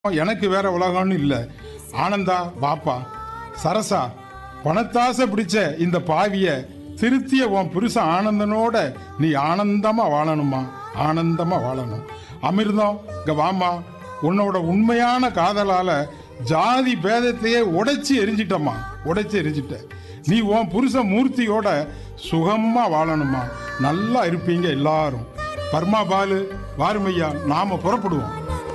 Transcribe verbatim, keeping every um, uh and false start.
எனக்கு வேற உலகம்னு இல்ல. ஆனந்தா பாப்பா, சரசா, பணத்தாசை பிடிச்ச இந்த பாவிய திருத்திய உன் புருஷன் ஆனந்தனோட நீ ஆனந்தமா வாழணுமா, ஆனந்தமா வாழணும். அமிர்தம் இங்க வாமா, உன்னோட உண்மையான காதலால ஜாதி பேதத்தையே உடைச்சி எரிஞ்சிட்டம்மா, உடைச்சி எரிஞ்சிட்ட. நீ உன் புருஷன் மூர்த்தியோட சுகமா வாழணுமா, நல்லா இருப்பீங்க எல்லாரும். பர்மா பாலு வாருமையா, நாம புறப்படுவோம்.